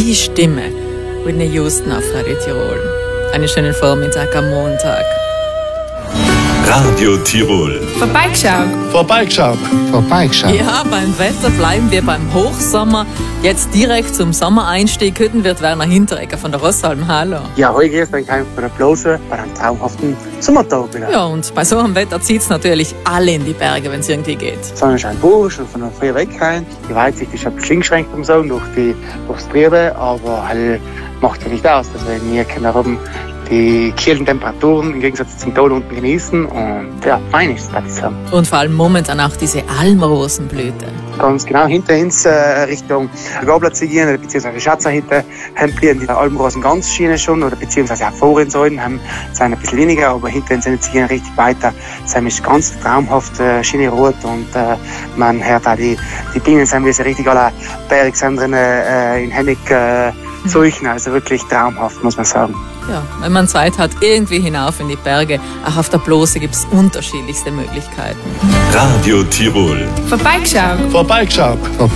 die Stimme. Whitney Houston auf Radio Tirol. Einen schönen Vormittag am Montag. Radio Tirol. Vorbeigeschaut. Ja, beim Wetter bleiben wir beim Hochsommer. Jetzt direkt zum Sommereinstieg. Heute wird Werner Hinteregger von der Rossalm. Hallo. Ja, heute ist ein Kampf von der Blase bei einem traumhaften Sommertag wieder. Ja, und bei so einem Wetter zieht es natürlich alle in die Berge, wenn es irgendwie geht. Sonnenschein pur, schon von der Früh weg rein. Die Weitsicht ist ein bisschen eingeschränkt am Sommer durchs Triebe, aber halt macht ja nicht aus. Deswegen wir können oben die kühlen Temperaturen im Gegensatz zum Tal unten genießen und ja, fein ist es, würde ich sagen. Und vor allem momentan auch diese Almrosenblüte. Ganz genau hinter uns Richtung Gabler zu gehen, beziehungsweise Schatzerhütte, haben die Almrosen ganz schienen schon, oder beziehungsweise auch vor uns sind ein bisschen weniger, aber hinter uns sind sie gehen richtig weiter. Es ist ganz traumhaft, schöne Rot und man hört auch die Bienen, wie sie richtig alle Berg sind drin in Hennig Zeuchen, also wirklich traumhaft, muss man sagen. Ja, wenn man Zeit hat, irgendwie hinauf in die Berge. Auch auf der Blose gibt es unterschiedlichste Möglichkeiten. Radio Tirol. Vorbeigeschaut.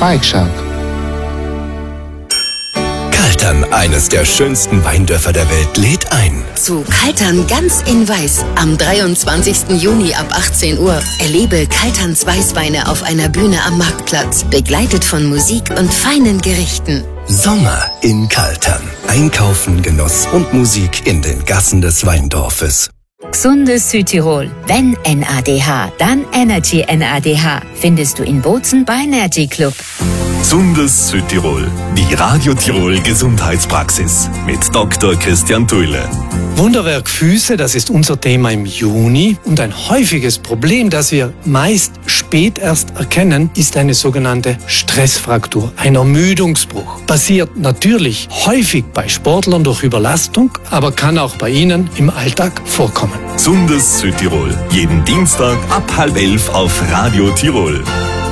Kaltern, eines der schönsten Weindörfer der Welt, lädt ein. Zu Kaltern ganz in Weiß am 23. Juni ab 18 Uhr. Erlebe Kalterns Weißweine auf einer Bühne am Marktplatz, begleitet von Musik und feinen Gerichten. Sommer in Kaltern. Einkaufen, Genuss und Musik in den Gassen des Weindorfes. Gesundes Südtirol. Wenn NADH, dann Energy NADH. Findest du in Bozen bei Energy Club. Gesundes Südtirol. Die Radio Tirol Gesundheitspraxis mit Dr. Christian Thuile. Wunderwerk Füße, das ist unser Thema im Juni. Und ein häufiges Problem, das wir meist spät erst erkennen, ist eine sogenannte Stressfraktur, ein Ermüdungsbruch. Passiert natürlich häufig bei Sportlern durch Überlastung, aber kann auch bei Ihnen im Alltag vorkommen. Gesundes Südtirol. Jeden Dienstag ab 10:30 auf Radio Tirol.